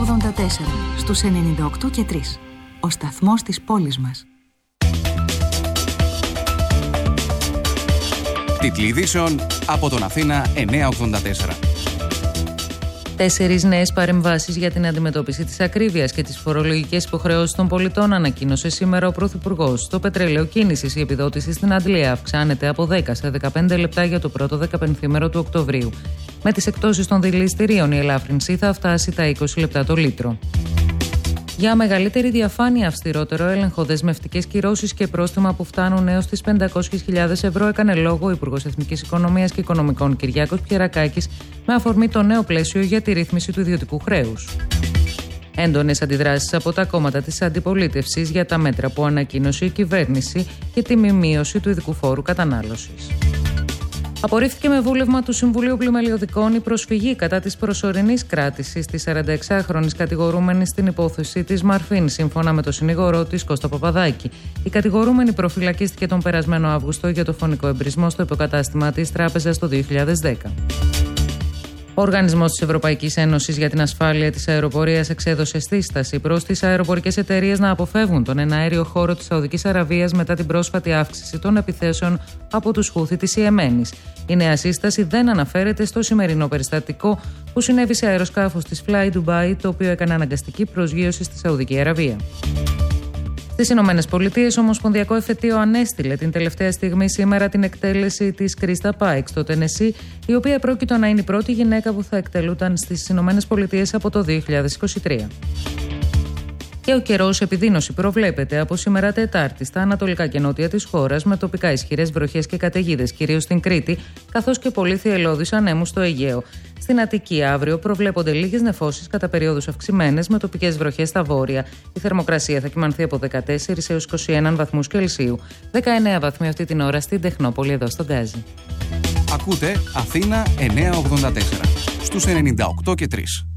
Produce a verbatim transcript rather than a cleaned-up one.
ογδόντα τέσσερα στους ενενήντα οκτώ και τρία. Ο σταθμός της πόλης μας. Τίτλοι ειδήσεων από τον Αθήνα εννιακόσια ογδόντα τέσσερα. Τέσσερις νέες παρεμβάσεις για την αντιμετώπιση της ακρίβειας και τις φορολογικές υποχρεώσεις των πολιτών ανακοίνωσε σήμερα ο Πρωθυπουργός. Στο πετρέλαιο κίνησης η επιδότηση στην Αντλία αυξάνεται από δέκα σε δεκαπέντε λεπτά για το πρώτο δεκαπενθήμερο του Οκτωβρίου. Με τις εκτόσεις των δηληστηρίων η ελάφρυνση θα φτάσει τα είκοσι λεπτά το λίτρο. Για μεγαλύτερη διαφάνεια, αυστηρότερο έλεγχο, δεσμευτικές κυρώσεις και πρόστιμα που φτάνουν έως τις πεντακόσιες χιλιάδες ευρώ, έκανε λόγο ο Υπουργός Εθνικής Οικονομίας και Οικονομικών Κυριάκος Πιερακάκης με αφορμή το νέο πλαίσιο για τη ρύθμιση του ιδιωτικού χρέους. Έντονες αντιδράσεις από τα κόμματα της αντιπολίτευσης για τα μέτρα που ανακοίνωσε η κυβέρνηση και τη μη μείωση του ειδικού φόρου κατανάλωσης. Απορρίφθηκε με βούλευμα του Συμβουλίου Πλημελιωδικών η προσφυγή κατά της προσωρινής κράτησης της σαρανταεξάχρονης κατηγορούμενης στην υπόθεση της Μαρφίν, σύμφωνα με το συνήγορό της Κώστα Παπαδάκη. Η κατηγορούμενη προφυλακίστηκε τον περασμένο Αύγουστο για το φωνικό εμπρισμό στο υποκατάστημα της τράπεζας το δύο χιλιάδες δέκα. Ο Οργανισμός της Ευρωπαϊκής Ένωσης για την Ασφάλεια της Αεροπορίας εξέδωσε σύσταση προς τις αεροπορικές εταιρείες να αποφεύγουν τον εναέριο χώρο της Σαουδικής Αραβίας μετά την πρόσφατη αύξηση των επιθέσεων από τους Χούθι της Ιεμένης. Η νέα σύσταση δεν αναφέρεται στο σημερινό περιστατικό που συνέβη σε αεροσκάφος της Fly Dubai, το οποίο έκανε αναγκαστική προσγείωση στη Σαουδική Αραβία. Στις Ηνωμένες Πολιτείες, ο Ομοσπονδιακό Εφετείο ανέστειλε την τελευταία στιγμή σήμερα την εκτέλεση της Κρίστα Πάικ στο Τενεσί, η οποία πρόκειτο να είναι η πρώτη γυναίκα που θα εκτελούταν στις Ηνωμένες Πολιτείες από το δύο χιλιάδες είκοσι τρία. Και ο καιρός επιδείνωση προβλέπεται από σήμερα Τετάρτη στα ανατολικά και νότια της χώρας, με τοπικά ισχυρές βροχές και καταιγίδες, κυρίως στην Κρήτη, καθώς και πολύ θυελλώδεις ανέμους στο Αιγαίο. Στην Αττική αύριο προβλέπονται λίγες νεφώσεις κατά περιόδους αυξημένες, με τοπικές βροχές στα βόρεια. Η θερμοκρασία θα κυμανθεί από δεκατέσσερα έως είκοσι ένα βαθμούς Κελσίου. δεκαεννέα βαθμοί αυτή την ώρα στην Τεχνόπολη, εδώ στον Γκάζι. Ακούτε Αθήνα εννιακόσια ογδόντα τέσσερα στους ενενήντα οκτώ και τρία.